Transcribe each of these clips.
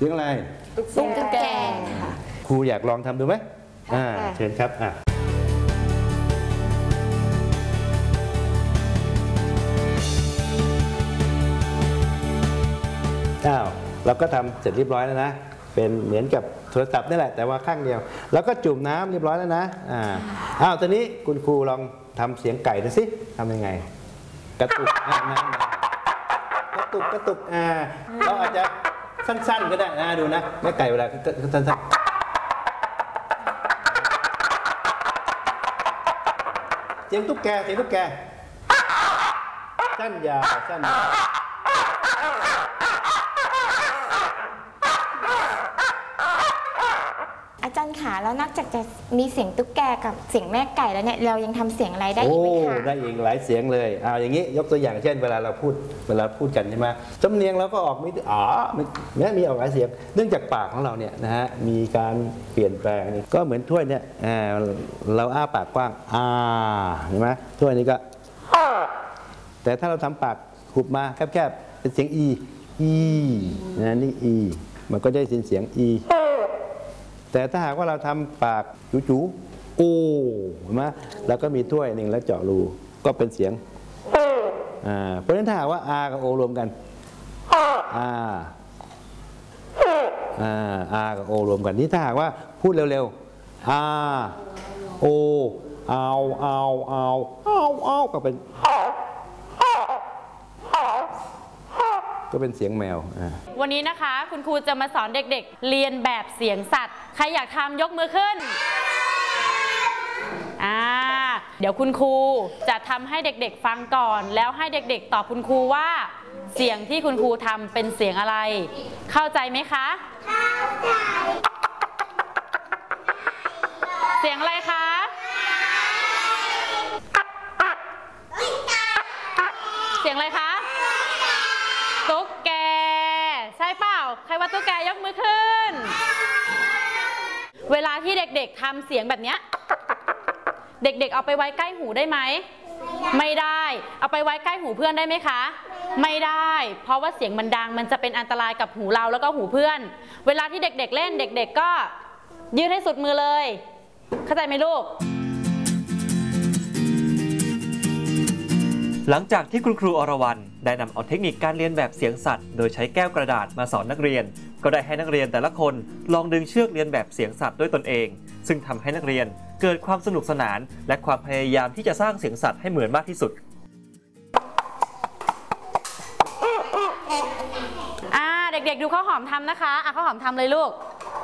สียงอะไรเสียงตุ๊กแกค่ะครูอยากลองทำดูไหมเชิญครับเราก็ทำเสร็จเรียบร้อยแล้วนะเป็นเหมือนกับโทรศัพท์นี่แหละแต่ว่าข้างเดียวแล้วก็จุ่มน้ำเรียบร้อยแล้วนะตอนนี้คุณครูลองทำเสียงไก่ดูสิทำยังไงกระตุกกระตุกเราอาจจะสั้นๆก็ได้ดูนะแม่ไก่เวลาสั้นๆเสียงตุ๊กแกสั้นยาวอาจารย์ขาแล้วนอกจากจะมีเสียงตุ๊กแกกับเสียงแม่ไก่แล้วเนี่ยเรายังทำเสียงอะไรได้อีกไหมคะได้อีกหลายเสียงเลยอย่างนี้ยกตัวอย่างเช่นเวลาพูดกันใช่ไหมสำเนียงเราก็ออกไม่มีออกหลายเสียงเนื่องจากปากของเราเนี่ยนะฮะมีการเปลี่ยนแปลงก็เหมือนถ้วยเนี่ยเราอ้าปากกว้างเห็นไหมถ้วยนี้ก็แต่ถ้าเราทำปากหุบมาแคบๆเป็นเสียงอีนะนี่มันก็ได้เสียงอีแต่ถ้าหากว่าเราทำปากจู๋โอ้เห็นไหมแล้วก็มีถ้วยหนึ่งแล้วเจาะรูก็เป็นเสียงเพราะฉะนั้นถ้าหากว่าอากับโอรวมกันอากับโอรวมกันนี่ถ้าหากว่าพูดเร็วๆอาโอเอาก็เป็นเสียงแมววันนี้นะคะคุณครูจะมาสอนเด็กๆเรียนแบบเสียงสัตว์ใครอยากทำยกมือขึ้นเดี๋ยวคุณครูจะทำให้เด็กๆฟังก่อนแล้วให้เด็กๆตอบคุณครูว่าเสียงที่คุณครูทำเป็นเสียงอะไรเข้าใจไหมคะเข้าใจเสียงอะไรคะเสียงอะไรคะตุ๊กแกใช่เปล่าใครว่าตุ๊กแกยกมือขึ้นเวลาที่เด็กๆทำเสียงแบบนี้เด็กๆเอาไปไว้ใกล้หูได้ไหมไม่ได้เอาไปไว้ใกล้หูเพื่อนได้ไหมคะไม่ได้เพราะว่าเสียงมันดังมันจะเป็นอันตรายกับหูเราแล้วก็หูเพื่อนเวลาที่เด็กๆเล่นเด็กๆก็ยืดให้สุดมือเลยเข้าใจไหมลูกหลังจากที่คุณครูอรวรรณได้นำเอาเทคนิคการเรียนแบบเสียงสัตว์โดยใช้แก้วกระดาษมาสอนนักเรียนก็ได้ให้นักเรียนแต่ละคนลองดึงเชือกเรียนแบบเสียงสัตว์ด้วยตนเองซึ่งทำให้นักเรียนเกิดความสนุกสนานและความพยายามที่จะสร้างเสียงสัตว์ให้เหมือนมากที่สุดเด็กๆดูข้าวหอมทำนะคะข้าวหอมทำเลยลูก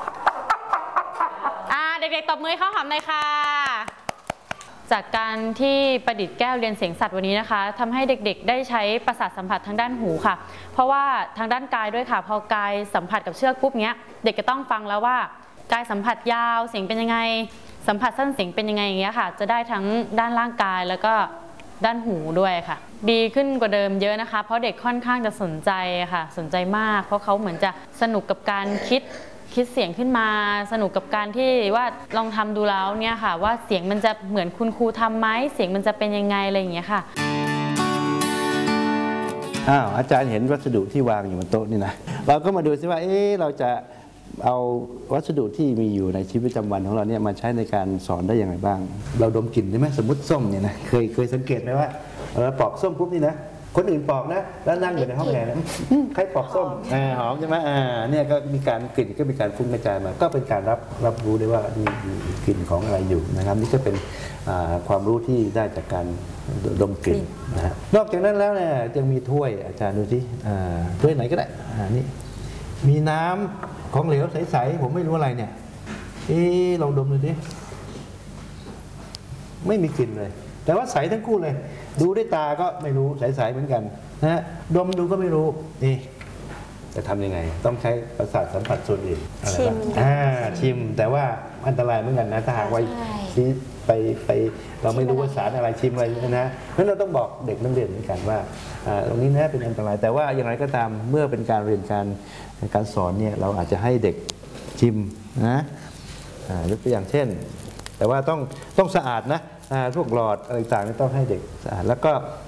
เด็กๆตบมือข้าวหอมเลยค่ะจากการที่ประดิษฐ์แก้วเรียนเสียงสัตว์วันนี้นะคะทำให้เด็กๆได้ใช้ประสาทสัมผัสทางด้านหูค่ะเพราะว่าทางด้านกายด้วยค่ะพอกายสัมผัสกับเชือกปุ๊บเนี้ยเด็กจะต้องฟังแล้วว่ากายสัมผัสยาวเสียงเป็นยังไงสัมผัสสั้นเสียงเป็นยังไงอย่างเงี้ยค่ะจะได้ทั้งด้านร่างกายแล้วก็ด้านหูด้วยค่ะดีขึ้นกว่าเดิมเยอะนะคะเพราะเด็กค่อนข้างจะสนใจค่ะสนใจมากเพราะเขาเหมือนจะสนุกกับการคิดเสียงขึ้นมาสนุกกับการที่ว่าลองทำดูแล้วเนี่ยค่ะว่าเสียงมันจะเหมือนคุณครูทำไหมเสียงมันจะเป็นยังไงอะไรอย่างเงี้ยค่ะอาจารย์เห็นวัสดุที่วางอยู่บนโต๊ะนี่นะเราก็มาดูซิว่าเราจะเอาวัสดุที่มีอยู่ในชีวิตประจำวันของเราเนี่ยมาใช้ในการสอนได้อย่างไรบ้างเราดมกลิ่นได้ไหมสมมติส้มเนี่ยนะเคยสังเกตไหมว่าเราปอกส้มปุ๊บนี่นะคนอื่นปอกนะแล้วนั่งอยู่ในห้องแอร์นะใครปอกส้มหอมใช่ไหมเนี่ยก็มีการกลิ่นก็มีการฟุ้งกระจายมาก็เป็นการรับรู้ได้ว่ามีกลิ่นของอะไรอยู่นะครับนี่ก็เป็นความรู้ที่ได้จากการดมกลิ่นนะฮะนอกจากนั้นแล้วเนี่ยยังมีถ้วยอาจารย์ดูสิถ้วยไหนก็ได้นี่มีน้ำของเหลวใสๆผมไม่รู้อะไรเนี่ยลองดมดูสิไม่มีกลิ่นเลยแต่ว่าใสทั้งคู่เลยดูด้วยตาก็ไม่รู้ใสๆเหมือนกันนะฮะดมดูก็ไม่รู้นี่จะทำยังไงต้องใช้ประสาทสัมผัสส่วนอื่นอะไรบ้างชิมแต่ว่าอันตรายเหมือนกันนะถ้าหากว่าไปเราไม่รู้ว่าสารอะไรชิมอะไรนะนั้นเราต้องบอกเด็กนักเรียนเหมือนกันว่าตรงนี้นะเป็นอันตรายแต่ว่าอย่างไรก็ตามเมื่อเป็นการเรียนการสอนเนี่ยเราอาจจะให้เด็กชิมนะยกตัวอย่างเช่นแต่ว่าต้องสะอาดนะพวกหลอดอะไรต่างๆต้องให้เด็กสะอาดแล้วก็